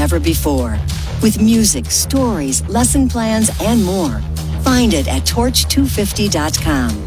never before. With music, stories, lesson plans, and more. Find it at torch250.com.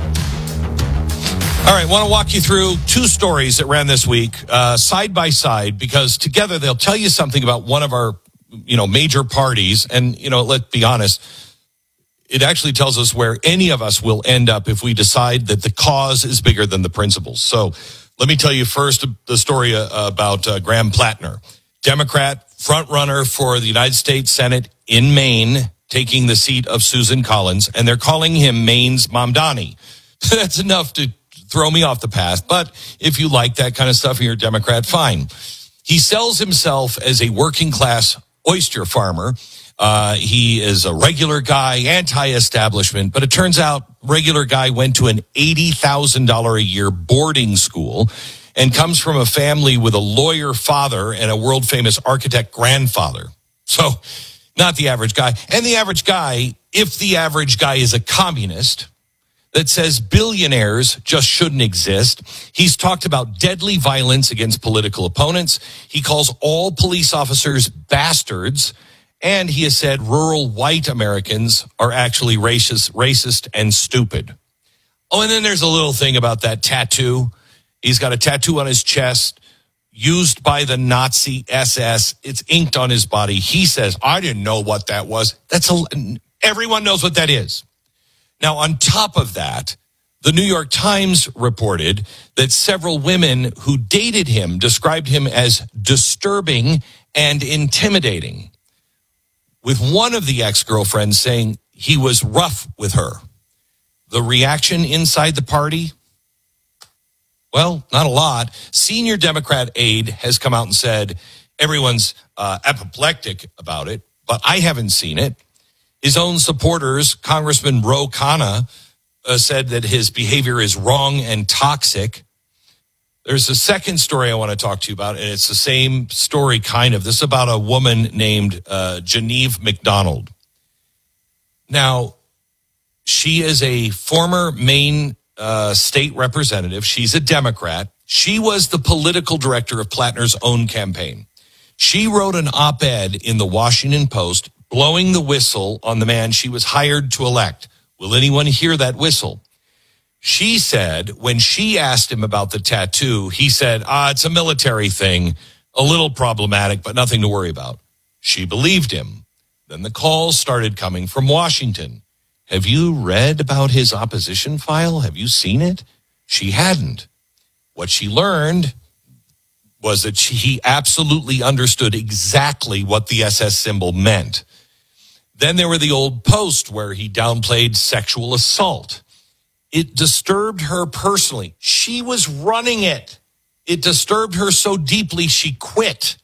All right, want to walk you through two stories that ran this week, side by side, because together they'll tell you something about one of our, major parties. And, let's be honest, it actually tells us where any of us will end up if we decide that the cause is bigger than the principles. So let me tell you first the story about Graham Plattner, Democrat frontrunner for the United States Senate in Maine, taking the seat of Susan Collins, and they're calling him Maine's Mamdani. That's enough to throw me off the path, but if you like that kind of stuff and you're a Democrat, fine. He sells himself as a working class oyster farmer. He is a regular guy, anti-establishment, but it turns out regular guy went to an $80,000 a year boarding school and comes from a family with a lawyer father and a world famous architect grandfather. So not the average guy. And the average guy, if the average guy is a communist that says billionaires just shouldn't exist. He's talked about deadly violence against political opponents. He calls all police officers bastards. And he has said rural white Americans are actually racist and stupid. Oh, and then there's a little thing about that tattoo. He's got a tattoo on his chest used by the Nazi SS. It's inked on his body. He says, I didn't know what that was. Everyone knows what that is. Now, on top of that, the New York Times reported that several women who dated him described him as disturbing and intimidating, with one of the ex-girlfriends saying he was rough with her. The reaction inside the party? Well, not a lot. Senior Democrat aide has come out and said everyone's apoplectic about it, but I haven't seen it. His own supporters, Congressman Ro Khanna, said that his behavior is wrong and toxic. There's a second story I want to talk to you about, and it's the same story, kind of. This is about a woman named Genevieve McDonald. Now, she is a former Maine state representative. She's a Democrat. She was the political director of Plattner's own campaign. She wrote an op-ed in the Washington Post blowing the whistle on the man she was hired to elect. Will anyone hear that whistle? She said when she asked him about the tattoo, he said, it's a military thing, a little problematic, but nothing to worry about. She believed him. Then the calls started coming from Washington. Have you read about his opposition file? Have you seen it? She hadn't. What she learned was that he absolutely understood exactly what the SS symbol meant. Then there were the old posts where he downplayed sexual assault. It disturbed her personally. She was running it. It disturbed her so deeply she quit.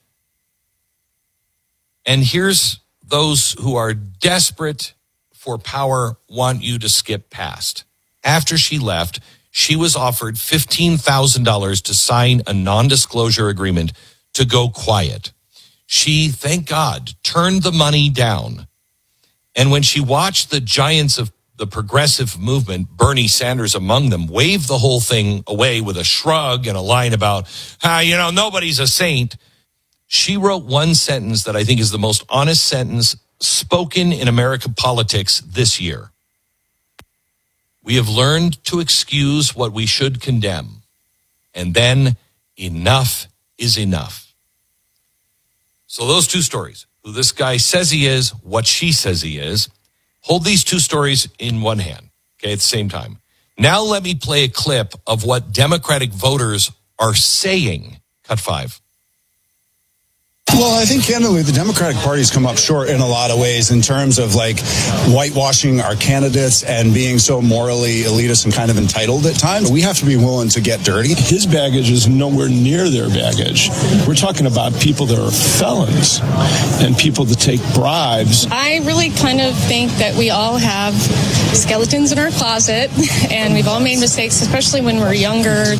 And here's those who are desperate for power want you to skip past. After she left, she was offered $15,000 to sign a non-disclosure agreement to go quiet. She, thank God, turned the money down. And when she watched the giants of the progressive movement, Bernie Sanders among them, wave the whole thing away with a shrug and a line about, nobody's a saint, she wrote one sentence that I think is the most honest sentence spoken in American politics this year. We have learned to excuse what we should condemn, and then enough is enough. So those two stories, who this guy says he is, what she says he is, hold these two stories in one hand, okay, at the same time. Now let me play a clip of what Democratic voters are saying. Cut 5. Well, I think, candidly, the Democratic Party has come up short in a lot of ways in terms of, whitewashing our candidates and being so morally elitist and kind of entitled at times. We have to be willing to get dirty. His baggage is nowhere near their baggage. We're talking about people that are felons and people that take bribes. I really kind of think that we all have skeletons in our closet, and we've all made mistakes, especially when we're younger.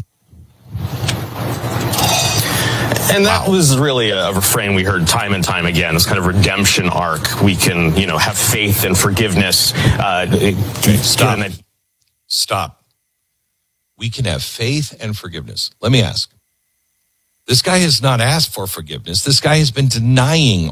And that was really a refrain we heard time and time again, this kind of redemption arc. We can, have faith and forgiveness. Okay, stop. We can have faith and forgiveness. Let me ask. This guy has not asked for forgiveness. This guy has been denying